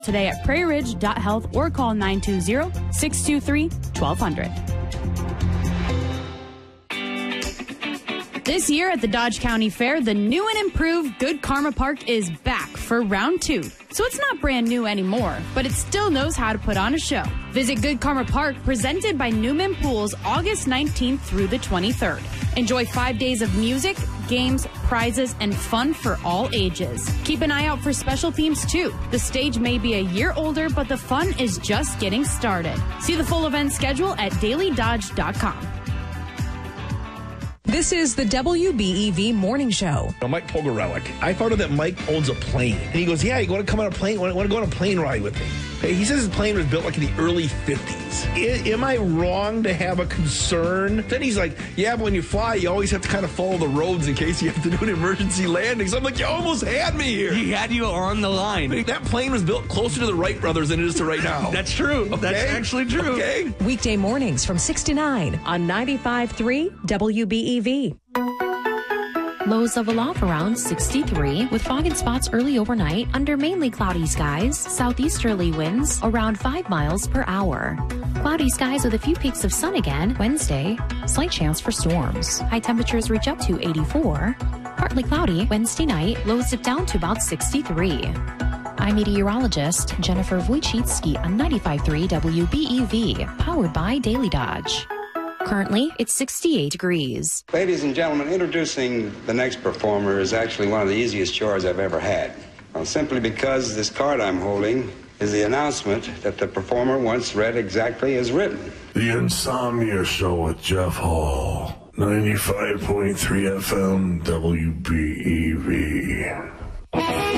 today at prairieridge.health or call 920-623-1200. This year at the Dodge County Fair, the new and improved Good Karma Park is back for round 2. So it's not brand new anymore, but it still knows how to put on a show. Visit Good Karma Park, presented by Newman Pools, August 19th through the 23rd. Enjoy 5 days of music, games, prizes, and fun for all ages. Keep an eye out for special themes too. The stage may be a year older, but the fun is just getting started. See the full event schedule at dailydodge.com. This is the WBEV Morning Show. Mike Pogorelic. I found out that Mike owns a plane. And he goes, yeah, you want to come on a plane? Want to go on a plane ride with me? Hey, he says his plane was built like in the early 50s. Am I wrong to have a concern? Then he's like, yeah, but when you fly, you always have to kind of follow the roads in case you have to do an emergency landing. So I'm like, you almost had me here. He had you on the line. That plane was built closer to the Wright brothers than it is to right now. That's true. Okay? That's actually true. Okay. Weekday mornings from 6 to 9 on 95.3 WBEV. Lows level off around 63 with fog and spots early overnight under mainly cloudy skies. Southeasterly winds around 5 miles per hour. Cloudy skies with a few peaks of sun again Wednesday. Slight chance for storms. High temperatures reach up to 84. Partly cloudy Wednesday night. Lows dip down to about 63. I'm meteorologist Jennifer Wojcicki on 95.3 WBEV, powered by Daily Dodge. Currently, it's 68 degrees. Ladies and gentlemen, introducing the next performer is actually one of the easiest chores I've ever had. Well, simply because this card I'm holding is the announcement that the performer once read exactly as written. The Insomnia Show with Jeff Hall. 95.3 FM WBEV.